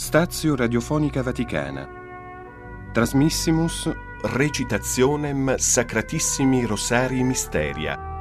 Stazio Radiofonica Vaticana. Trasmissimus recitationem Sacratissimi Rosarii Mysteria.